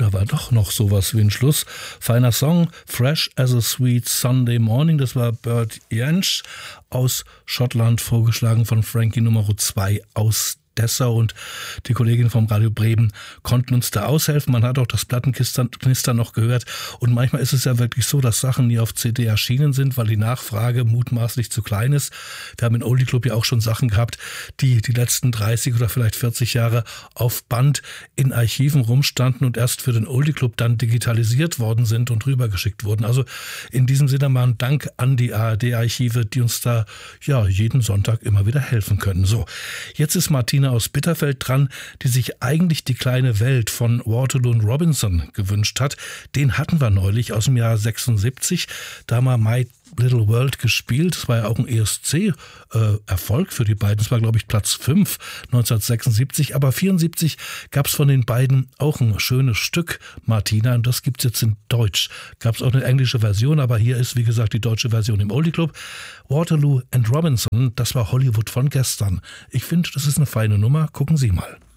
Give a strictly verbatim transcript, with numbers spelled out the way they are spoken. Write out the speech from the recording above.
da war doch noch sowas wie ein Schluss. Feiner Song, Fresh as a Sweet Sunday Morning, das war Bert Jansch aus Schottland, vorgeschlagen von Frankie Nummer zwei aus Dessau, und die Kolleginnen vom Radio Bremen konnten uns da aushelfen. Man hat auch das Plattenknistern noch gehört, und manchmal ist es ja wirklich so, dass Sachen nie auf C D erschienen sind, weil die Nachfrage mutmaßlich zu klein ist. Wir haben im Oldie Club ja auch schon Sachen gehabt, die die letzten dreißig oder vielleicht vierzig Jahre auf Band in Archiven rumstanden und erst für den Oldie Club dann digitalisiert worden sind und rübergeschickt wurden. Also in diesem Sinne mal ein Dank an die A R D-Archive, die uns da ja jeden Sonntag immer wieder helfen können. So, jetzt ist Martina aus Bitterfeld dran, die sich eigentlich Die kleine Welt von Waterloo und Robinson gewünscht hat. Den hatten wir neulich aus dem Jahr sechsundsiebzig. Da haben wir My Little World gespielt. Das war ja auch ein E S C-Erfolg äh, für die beiden. Das war, glaube ich, Platz fünf neunzehnhundertsechsundsiebzig. Aber vierundsiebzig gab es von den beiden auch ein schönes Stück, Martina, und das gibt es jetzt in Deutsch. Gab es auch eine englische Version, aber hier ist, wie gesagt, die deutsche Version im Oldie Club. Waterloo and Robinson, das war Hollywood von gestern. Ich finde, das ist eine feine Nummer. Gucken Sie mal.